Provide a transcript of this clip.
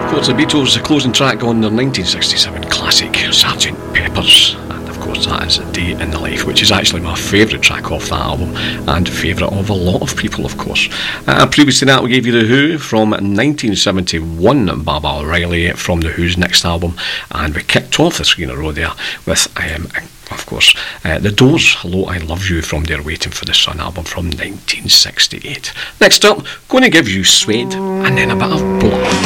Of course, the Beatles' closing track on their 1967 classic, Sgt. Pepper's. And of course, that is A Day in the Life, which is actually my favourite track off that album, and favourite of a lot of people, of course. Previously that, we gave you The Who from 1971, Baba O'Reilly from The Who's next album, and we kicked off the three in a row there with of course, The Doors, Hello, I Love You from their Waiting for the Sun album from 1968. Next up, going to give you Suede and then a bit of Blood.